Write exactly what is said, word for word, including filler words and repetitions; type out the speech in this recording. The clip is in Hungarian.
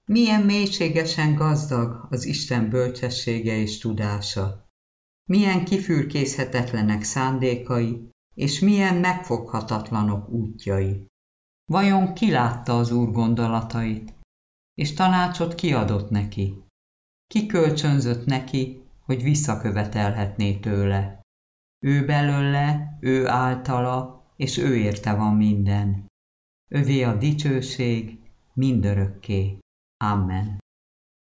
Milyen mélységesen gazdag az Isten bölcsessége és tudása. Milyen kifürkészhetetlenek szándékai, és milyen megfoghatatlanok útjai. Vajon ki látta az Úr gondolatait, és tanácsot kiadott neki? Ki kölcsönzött neki, hogy visszakövetelhetné tőle? Ő belőle, ő általa, és ő érte van minden. Övé a dicsőség mindörökké. Amen.